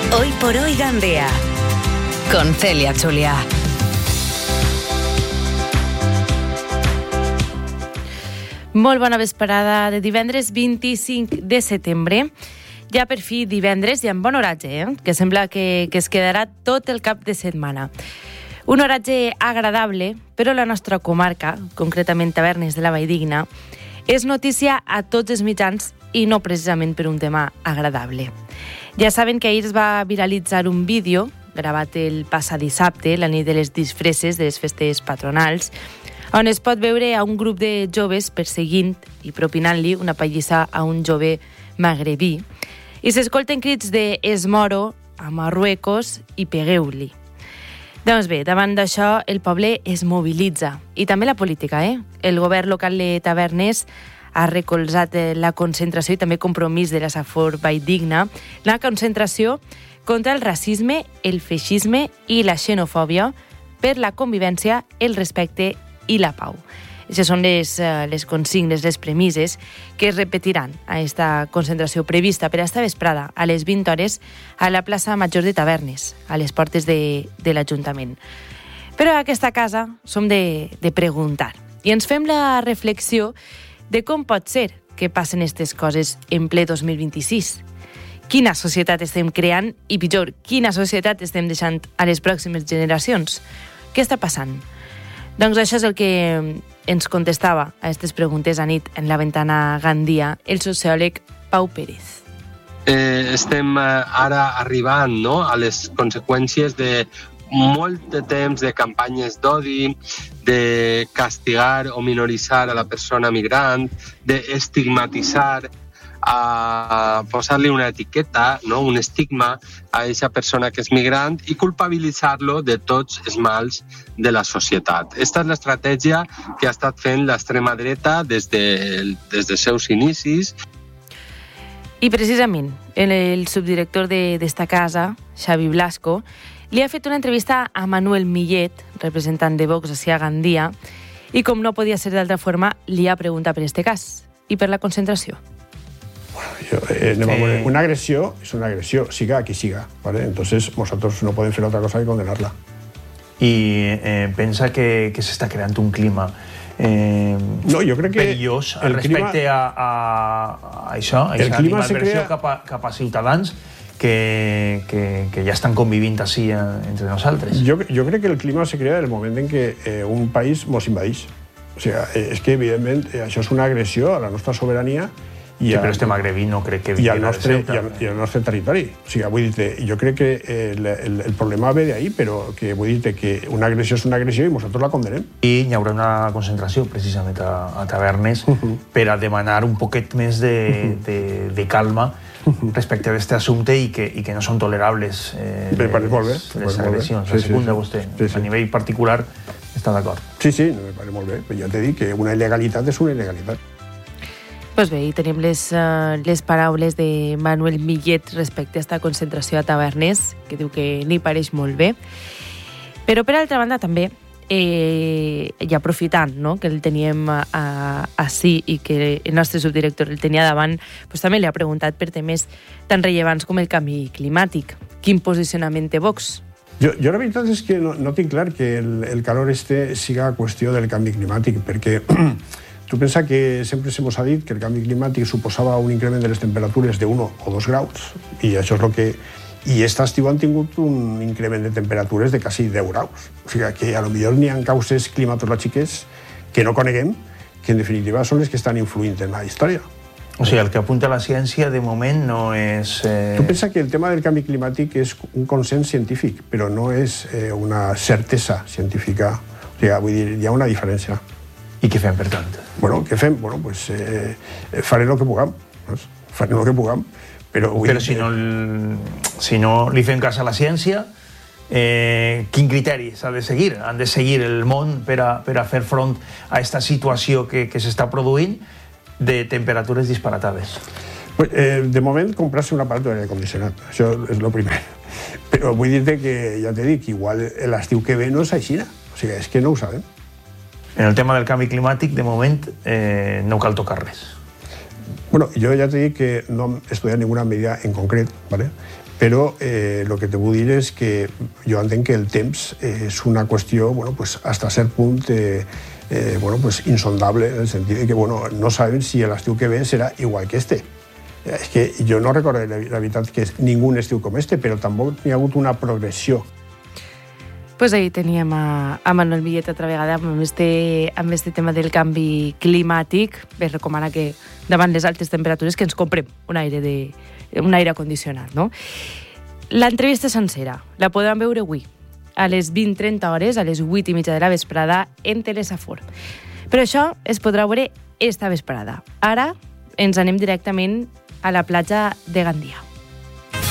Hoy por hoy Gandía, con Celia Julià. Molt bona vesprada de divendres 25 de setembre. Ja per fi divendres i amb bon oratge, que sembla que es quedarà tot el cap de setmana. Un oratge agradable, però la nostra comarca, concretament Tavernes de la Valldigna, és notícia a tots els mitjans i no precisament per un tema agradable. Ja saben que ahir es va viralitzar un vídeo gravat el passat dissabte, la nit de les disfresses de les festes patronals, on es pot veure a un grup de joves perseguint i propinant-li una pallissa a un jove magrebí, i s'escolten crits de «Es moro», «A Marruecos» i «Pegueu-li». Doncs bé, davant d'això, el poble es mobilitza. I també la política, El govern local de Tavernes ha recolzat la concentració i també compromís de la Safor Valldigna, la concentració contra el racisme, el feixisme i la xenofòbia per la convivència, el respecte i la pau. Aquestes són les consignes, les premisses que es repetiran a aquesta concentració prevista per esta vesprada a les 20 hores a la plaça Major de Tavernes, a les portes de l'Ajuntament. Però a aquesta casa som de preguntar i ens fem la reflexió de com pot ser que passen aquestes coses en ple 2026. Quina societat estem creant i, pitjor, quina societat estem deixant a les pròximes generacions? Què està passant? Doncs això és el que ens contestava a aquestes preguntes a nit en la ventana Gandia el sociòleg Pau Pérez. Estem ara arribant, no?, a les conseqüències de molt de temps de campanyes d'odi, de castigar o minoritzar a la persona migrant, d'estigmatitzar, a posar-li una etiqueta, no?, un estigma a aquesta persona que és migrant i culpabilitzar-lo de tots els mals de la societat. Aquesta és l'estratègia que ha estat fent l'extrema dreta des dels seus inicis. I precisament el subdirector d'esta casa, Xavi Blasco, li ha fet una entrevista a Manuel Millet, representant de Vox a Gandia, i com no podia ser d'altra forma, li ha preguntat per este cas i per la concentració. Una agresión es una agresión, siga aquí siga, ¿vale? Entonces nosotros no podemos hacer otra cosa que condenarla. Y pensa que se está creando un clima no, jo crec que perillós respecte a això, a aquesta animadversió cap a ciutadans que ja estan convivint així entre nosaltres. Jo crec que el clima se crea en el moment en què un país mos invadeix. O sigui, és que evidentment això és una agressió a la nostra sobirania sí, però este magrebí no crec que vingui al nostre territori. O sigui, vull dir, jo crec que el problema ve d'ahí, però que vull dir que una agressió és una agressió i nosaltres la condenem. I hi haurà una concentració precisament a Tavernes per a demanar un poquet més de calma respecte a aquest assumpte i que no són tolerables les agressions. La segunda, vostè, a nivell particular, està d'acord? Sí, me pareix molt bé. Ja t'he dit que una il·legalitat és una il·legalitat. Pues bé, tenim les paraules de Manuel Millet respecte a aquesta concentració a Tavernes, que diu que li pareix molt bé. Però, per altra banda, també, i aprofitant que el teníem així i que el nostre subdirector el tenia davant, pues també li ha preguntat per temes tan rellevants com el canvi climàtic. Quin posicionament té Vox? Jo la veritat és que no tinc clar que el calor siga qüestió del canvi climàtic, perquè tu pensa que sempre se mos ha dit que el canvi climàtic suposava un increment de les temperatures de 1 o 2 graus, i això és el que... I aquest estiu han tingut un increment de temperatures de quasi 10 graus. O sigui que a lo millor n'hi ha causes climatològiques que no coneguem, que en definitiva són les que estan influint en la història. O sigui, el que apunta la ciència de moment no és... Tu pensa que el tema del canvi climàtic és un consens científic, però no és una certesa científica. O sigui, vull dir, hi ha una diferència. I què fem, per tant? Bueno, què fem? Bueno, pues farem el que puguem. Farem el que puguem. Però si no li fem cas a la ciència, quin criteri s'ha de seguir? Han de seguir el món per a fer front a aquesta situació que s'està produint de temperatures disparatades? De moment, comprar-se un aparato d'aire condicionat. Això és el primer. Però vull dir-te que, ja t'he dit, igual l'estiu que ve no és així. O sigui, és que no ho sabem. En el tema del canvi climàtic, de moment, no cal tocar res. Bueno, jo ja t'he dit que no he estudiat ninguna medida en concret, ¿vale? Però el que te vull dir és que jo entenc que el temps és una qüestió, bueno, pues, hasta cert punt bueno, pues, insondable, en el sentit de que bueno, no sabem si l'estiu que ve serà igual que este. És que jo no recordo la veritat que és ningú estiu com este, però tampoc hi ha hagut una progressió. Pues ahí teníem a Manuel Millet altra vegada amb este tema del canvi climàtic. Es recomana que davant les altes temperatures que ens comprem un aire condicionat, no? L'entrevista sencera la podran veure avui a les 20:30 hores, a les 8:30 de la vesprada, en Telesafor. Però això es podrà veure esta vesprada. Ara ens anem directament a la platja de Gandia.